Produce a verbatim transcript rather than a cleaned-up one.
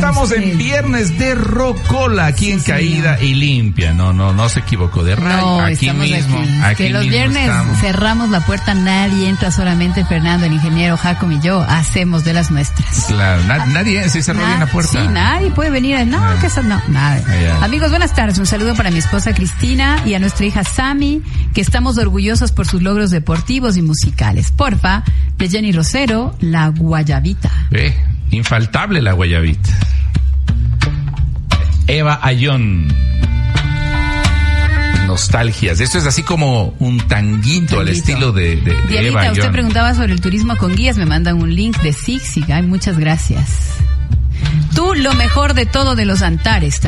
estamos usted. en viernes de Rocola, aquí sí, en Caída señor. Y Limpia. No, no, no se equivocó de radio. No, aquí mismo. Aquí. Aquí que los mismo viernes estamos. Cerramos la puerta, nadie entra, solamente Fernando, el ingeniero, Jacom y yo hacemos de las nuestras. Claro, na- nadie se cerró bien la puerta. Sí, nadie puede venir. A, no, no, que eso no, nada. Allá. Amigos, buenas tardes. Un saludo para mi esposa Cristina y a nuestra hija Sami, que estamos orgullosos por sus logros deportivos y musicales. Porfa, de Jenny Rosero, La Guayabita. Eh, infaltable La Guayabita. Eva Ayón. Nostalgias. Esto es así como un tanguito, tanguito. Al estilo de, de, de Dianita, Eva Ayón. Usted preguntaba sobre el turismo con guías. Me mandan un link de Zig Zig. Ay, muchas gracias. Tú, lo mejor de todo de los Antares.